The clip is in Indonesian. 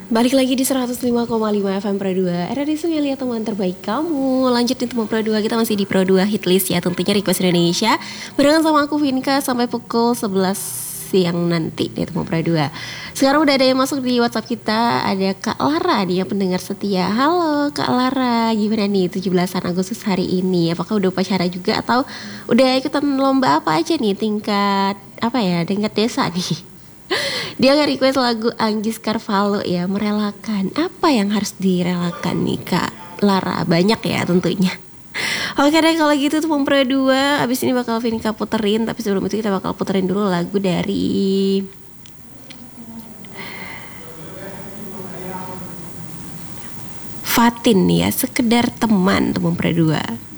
Balik lagi di 105,5 FM Pro 2 RRI Sungai Liat, teman terbaik kamu. Lanjut nih teman Pro 2, kita masih di Pro 2 Hitlist ya, tentunya Request Indonesia. Barengan sama aku Vinka sampai pukul 11 siang nanti nih teman Pro 2. Sekarang udah ada yang masuk di WhatsApp kita. Ada Kak Lara nih yang pendengar setia. Halo Kak Lara, gimana nih 17 Agustus hari ini? Apakah udah upacara juga atau udah ikutan lomba apa aja nih, tingkat apa ya, tingkat desa nih? Dia nge-request lagu Anggis Carvalho ya, Merelakan. Apa yang harus direlakan nih Kak Lara? Banyak ya tentunya. Oke deh kalau gitu tuh Pro 2. Abis ini bakal Vinka puterin, tapi sebelum itu kita bakal puterin dulu lagu dari Fatin ya, Sekedar Teman Pro 2.